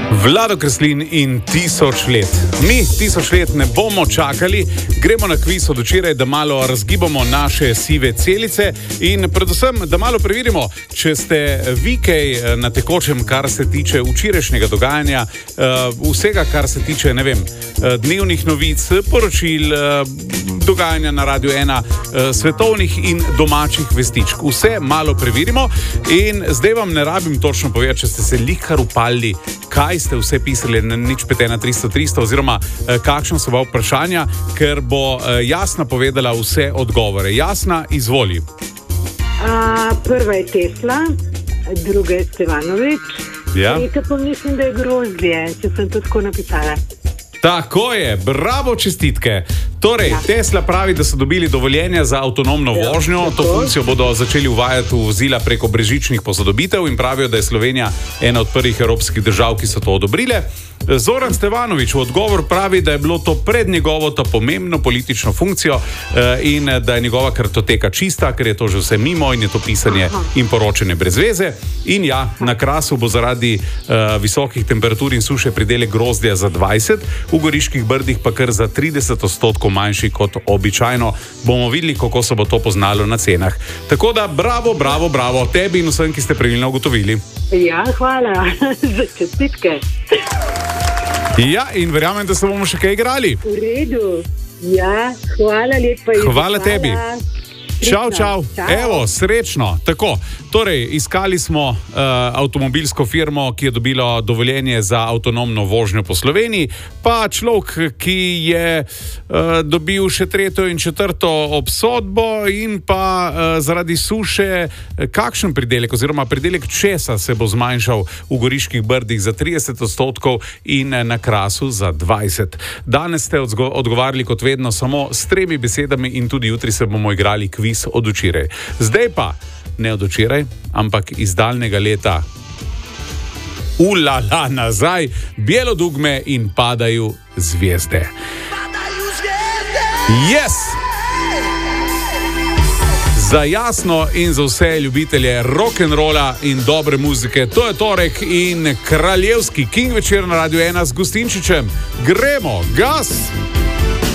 Vlado Kreslin in 1000 let. Mi 1000 let ne bomo čakali, gremo na kviz od včeraj, da malo razgibamo naše sive celice in predvsem, da malo preverimo, če ste vi kaj na tekočem, kar se tiče včerajšnjega dogajanja, vsega, kar se tiče, ne vem, dnevnih novic, poročil, dogajanja na Radio 1, svetovnih in domačih vestičk. Vse malo preverimo in zdaj vam ne rabim točno povedati, če ste se likar upali, kaj ste vse pisali na 051 oziroma kakšna so vprašanja, ker bo Jasna povedala vse odgovore. Jasna, izvoli. Prva je Tesla, druga je Stevanović, tretja pa mislim, da je grozdje, če sem to tako napisala. Tako je, bravo, čestitke. Torej, Tesla pravi, da so dobili dovoljenje za avtonomno vožnjo. To funkcijo bodo začeli uvajati v vozila preko brezžičnih posodobitev in pravijo, da je Slovenija ena od prvih evropskih držav, ki so to odobrile. Zoran Stevanović v odgovor pravi, da je bilo to pred njegovo to pomembno politično funkcijo in da je njegova kartoteka čista, ker je to že vse mimo in je to pisanje in poročanje brez veze. In ja, na Krasu bo zaradi visokih temperatur in suše pridelek grozdja za 20, v Goriških Brdih pa kar za 30% manjši kot običajno. Bomo videli, kako se bo to poznalo na cenah. Tako da bravo tebi in vsem, ki ste pravilno ugotovili. Ja, hvala za čestitke. Ja, in verjamem, da se bomo še kaj igrali. V redu. Ja, hvala lepa. Hvala tebi. Čau. Evo, srečno. Tako, torej, iskali smo avtomobilsko firmo, ki je dobila dovoljenje za avtonomno vožnjo po Sloveniji, pa človek, ki je dobil še 3. in 4. obsodbo in pa zaradi suše kakšen pridelek oziroma pridelek česa se bo zmanjšal v Goriških Brdih za 30% in na Krasu za 20%. Danes ste odgovarjali kot vedno samo s 3 besedami in tudi jutri se bomo igrali kviz od včeraj. Zdaj pa, ne od včeraj, ampak iz daljnega leta. Ulala, nazaj, Bijelo dugme in Padajo zvezde. Yes! Za Jasno in za vse ljubitelje rock'n'rolla in dobre muzike, to je torek in kraljevski King večer na Radio 1 z Gustinčičem. Gremo, gas!